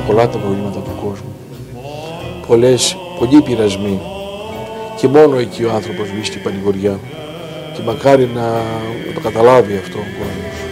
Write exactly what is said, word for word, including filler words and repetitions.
πολλά τα προβλήματα του κόσμου. Πολλές, πολλοί πειρασμοί. Και μόνο εκεί ο άνθρωπος βρίσκει πανηγοριά. Και μακάρι να, να το καταλάβει αυτό ο κόσμος.